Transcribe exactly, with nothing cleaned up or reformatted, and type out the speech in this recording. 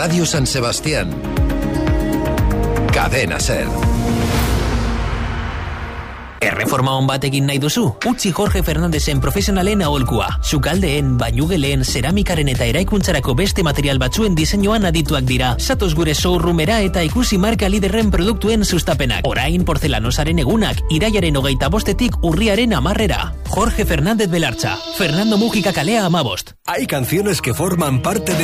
Radio San Sebastián. Cadena Ser. Erreforma hon bat egin nahi duzu? Utzi Jorge Fernandezen profesionalen aholkua. Sukaldeen, bainugeleen, zeramikaren eta eraikuntzarako beste material batzuen diseinuan adituak dira. Satoz gure showroomera eta ikusi marka liderren produktuen sustapenak. Orain portelanosaren egunak, iraiaren hogeita bostetik urriaren amarrera. Jorge Fernández Belartza. Fernando Mujica kalea amabost. Hay canciones que forman parte de